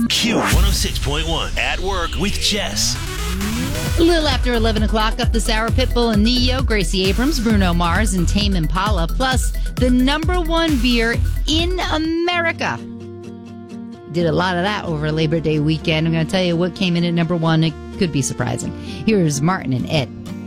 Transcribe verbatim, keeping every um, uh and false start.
Q one oh six point one. At Work with Jess. A little after eleven o'clock, up this hour, Pitbull and Neo, Gracie Abrams, Bruno Mars, and Tame Impala, plus the number one beer in America. Did a lot of that over Labor Day weekend. I'm going to tell you what came in at number one. It could be surprising. Here's Martin and Ed.